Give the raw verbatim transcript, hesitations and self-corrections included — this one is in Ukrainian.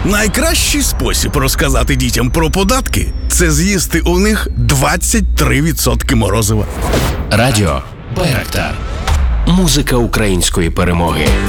Найкращий спосіб розказати дітям про податки – це з'їсти у них двадцять три відсотки морозива. Радіо Байрактар. Музика української перемоги.